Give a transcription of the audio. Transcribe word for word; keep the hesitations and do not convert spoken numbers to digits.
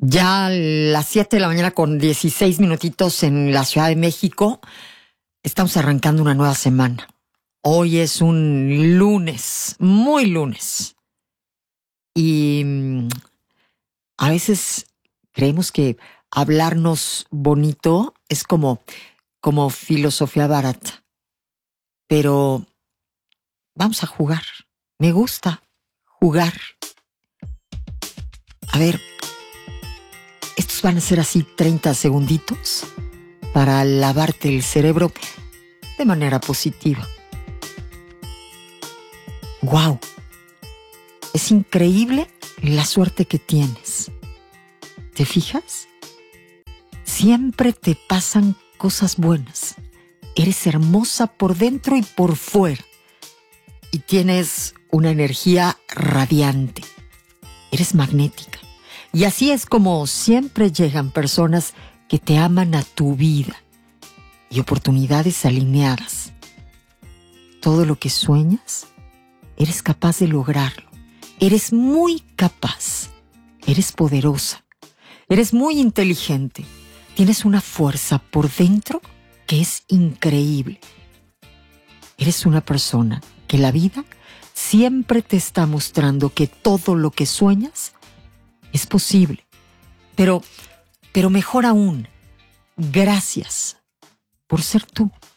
Ya a las siete de la mañana con dieciséis minutitos en la Ciudad de México. Estamos arrancando una nueva semana. Hoy es un lunes, muy lunes. Y mm, a veces creemos que hablarnos bonito es como, como filosofía barata. Pero vamos a jugar. Me gusta jugar. A ver, estos van a ser así treinta segunditos para lavarte el cerebro de manera positiva. ¡Wow! Es increíble la suerte que tienes. ¿Te fijas? Siempre te pasan cosas buenas. Eres hermosa por dentro y por fuera. Y tienes una energía radiante. Eres magnética. Y así es como siempre llegan personas que te aman a tu vida y oportunidades alineadas. Todo lo que sueñas, eres capaz de lograrlo. Eres muy capaz. Eres poderosa. Eres muy inteligente. Tienes una fuerza por dentro que es increíble. Eres una persona que la vida siempre te está mostrando que todo lo que sueñas es posible. Pero, pero mejor aún, gracias por ser tú.